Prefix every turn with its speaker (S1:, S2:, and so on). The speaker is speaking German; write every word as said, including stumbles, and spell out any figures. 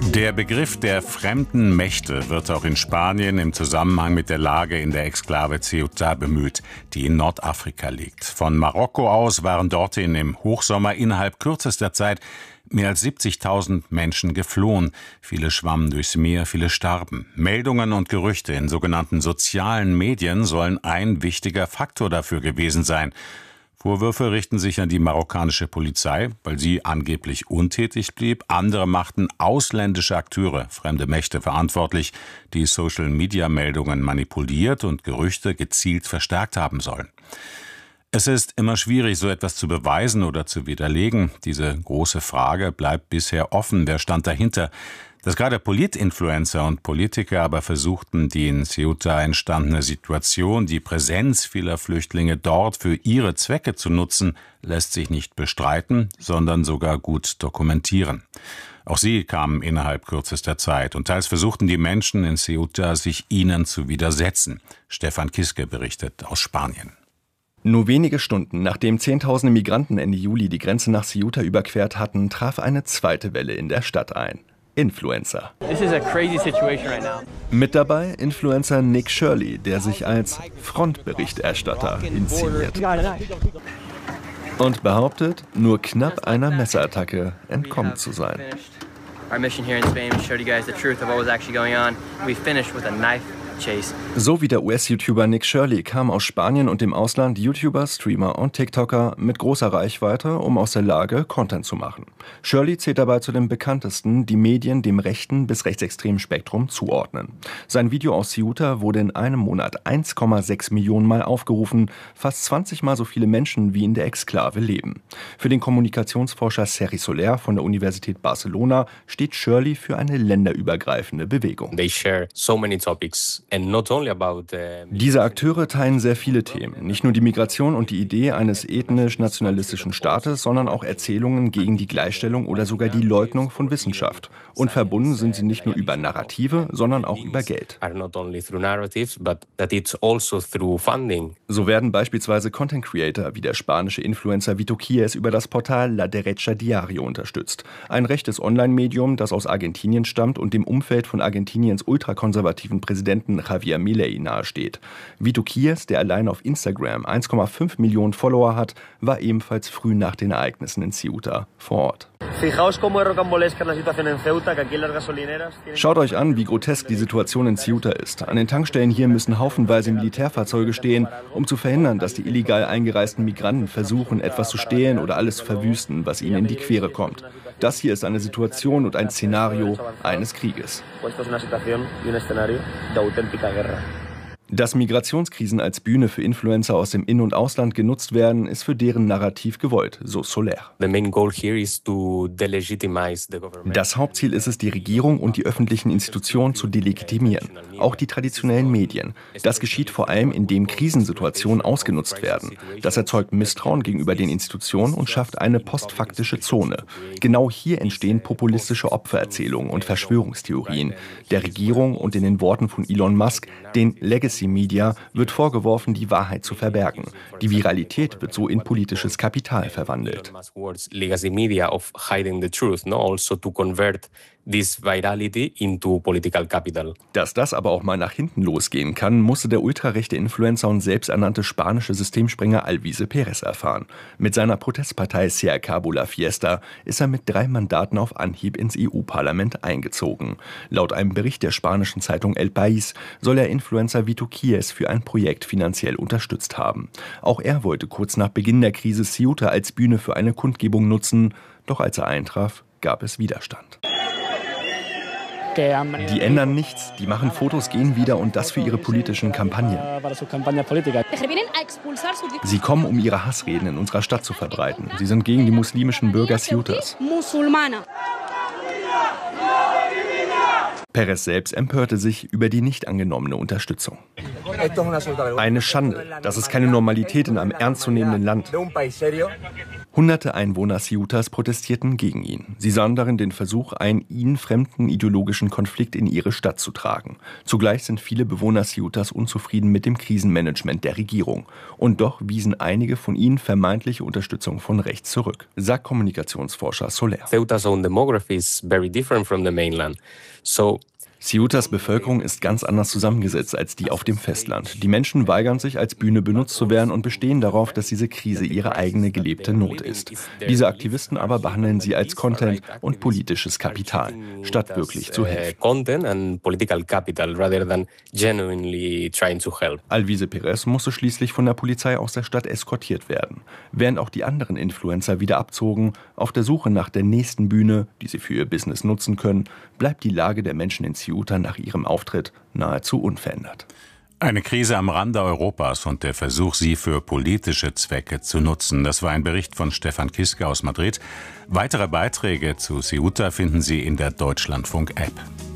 S1: Der Begriff der fremden Mächte wird auch in Spanien im Zusammenhang mit der Lage in der Exklave Ceuta bemüht, die in Nordafrika liegt. Von Marokko aus waren dorthin im Hochsommer innerhalb kürzester Zeit mehr als siebzigtausend Menschen geflohen. Viele schwammen durchs Meer, viele starben. Meldungen und Gerüchte in sogenannten sozialen Medien sollen ein wichtiger Faktor dafür gewesen sein. Vorwürfe richten sich an die marokkanische Polizei, weil sie angeblich untätig blieb. Andere machten ausländische Akteure, fremde Mächte verantwortlich, die Social-Media-Meldungen manipuliert und Gerüchte gezielt verstärkt haben sollen. Es ist immer schwierig, so etwas zu beweisen oder zu widerlegen. Diese große Frage bleibt bisher offen. Wer stand dahinter? Dass gerade Politinfluencer und Politiker aber versuchten, die in Ceuta entstandene Situation, die Präsenz vieler Flüchtlinge dort für ihre Zwecke zu nutzen, lässt sich nicht bestreiten, sondern sogar gut dokumentieren. Auch sie kamen innerhalb kürzester Zeit und teils versuchten die Menschen in Ceuta, sich ihnen zu widersetzen. Stefan Kiske berichtet aus Spanien.
S2: Nur wenige Stunden nachdem Zehntausende Migranten Ende Juli die Grenze nach Ceuta überquert hatten, traf eine zweite Welle in der Stadt ein. Influencer.
S3: This is a crazy situation right now.
S2: Mit dabei Influencer Nick Shirley, der sich als Frontberichterstatter inszeniert und behauptet, nur knapp einer Messerattacke entkommen zu sein.
S3: Our mission here in Spain is to show you guys the truth of what was actually going on. We finished with a knife chase.
S2: So wie der U S-YouTuber Nick Shirley kamen aus Spanien und dem Ausland YouTuber, Streamer und TikToker mit großer Reichweite, um aus der Lage Content zu machen. Shirley zählt dabei zu den bekanntesten, die Medien dem rechten bis rechtsextremen Spektrum zuordnen. Sein Video aus Ceuta wurde in einem Monat eins Komma sechs Millionen Mal aufgerufen, fast zwanzig Mal so viele Menschen wie in der Exklave leben. Für den Kommunikationsforscher Sergi Soler von der Universität Barcelona steht Shirley für eine länderübergreifende Bewegung.
S4: They share so many topics.
S2: Diese Akteure teilen sehr viele Themen, nicht nur die Migration und die Idee eines ethnisch-nationalistischen Staates, sondern auch Erzählungen gegen die Gleichstellung oder sogar die Leugnung von Wissenschaft. Und verbunden sind sie nicht nur über Narrative, sondern auch über Geld. So werden beispielsweise Content Creator wie der spanische Influencer Vito Quies über das Portal La Derecha Diario unterstützt. Ein rechtes Online-Medium, das aus Argentinien stammt und dem Umfeld von Argentiniens ultrakonservativen Präsidenten Javier Milei nahesteht. Vito Quies, der allein auf Instagram eins Komma fünf Millionen Follower hat, war ebenfalls früh nach den Ereignissen in Ceuta vor Ort. Schaut euch an, wie grotesk die Situation in Ceuta ist. An den Tankstellen hier müssen haufenweise Militärfahrzeuge stehen, um zu verhindern, dass die illegal eingereisten Migranten versuchen, etwas zu stehlen oder alles zu verwüsten, was ihnen in die Quere kommt. Das hier ist eine Situation und ein Szenario eines Krieges. Dass Migrationskrisen als Bühne für Influencer aus dem In- und Ausland genutzt werden, ist für deren Narrativ gewollt, so Soler. Das Hauptziel ist es, die Regierung und die öffentlichen Institutionen zu delegitimieren, auch die traditionellen Medien. Das geschieht vor allem, indem Krisensituationen ausgenutzt werden. Das erzeugt Misstrauen gegenüber den Institutionen und schafft eine postfaktische Zone. Genau hier entstehen populistische Opfererzählungen und Verschwörungstheorien der Regierung und in den Worten von Elon Musk, den Legacy Media, wird vorgeworfen, die Wahrheit zu verbergen. Die Viralität wird so in politisches Kapital verwandelt.
S4: Legacy media of hiding the truth, no? Also to convert this virality into political capital.
S2: Dass das aber auch mal nach hinten losgehen kann, musste der ultrarechte Influencer und selbsternannte spanische Systemsprenger Alvise Perez erfahren. Mit seiner Protestpartei Se Acabó la Fiesta ist er mit drei Mandaten auf Anhieb ins E U-Parlament eingezogen. Laut einem Bericht der spanischen Zeitung El País soll er Influencer Vito Quies für ein Projekt finanziell unterstützt haben. Auch er wollte kurz nach Beginn der Krise Ceuta als Bühne für eine Kundgebung nutzen, doch als er eintraf, gab es Widerstand. Die ändern nichts, die machen Fotos, gehen wieder und das für ihre politischen Kampagnen. Sie kommen, um ihre Hassreden in unserer Stadt zu verbreiten. Sie sind gegen die muslimischen Bürger Ceutas. Perez selbst empörte sich über die nicht angenommene Unterstützung. Eine Schande, das ist keine Normalität in einem ernstzunehmenden Land. Hunderte Einwohner Ceutas protestierten gegen ihn. Sie sahen darin den Versuch, einen ihnen fremden ideologischen Konflikt in ihre Stadt zu tragen. Zugleich sind viele Bewohner Ceutas unzufrieden mit dem Krisenmanagement der Regierung. Und doch wiesen einige von ihnen vermeintliche Unterstützung von rechts zurück, sagt Kommunikationsforscher Soler.
S4: Ceutas own demography is very different from the mainland. So
S2: Ceutas Bevölkerung ist ganz anders zusammengesetzt als die auf dem Festland. Die Menschen weigern sich, als Bühne benutzt zu werden und bestehen darauf, dass diese Krise ihre eigene gelebte Not ist. Diese Aktivisten aber behandeln sie als Content und politisches Kapital, statt wirklich zu helfen. Alvise Perez musste schließlich von der Polizei aus der Stadt eskortiert werden. Während auch die anderen Influencer wieder abzogen, auf der Suche nach der nächsten Bühne, die sie für ihr Business nutzen können, bleibt die Lage der Menschen in Ceuta nach ihrem Auftritt nahezu unverändert.
S1: Eine Krise am Rande Europas und der Versuch, sie für politische Zwecke zu nutzen. Das war ein Bericht von Stefan Kiske aus Madrid. Weitere Beiträge zu Ceuta finden Sie in der Deutschlandfunk-App.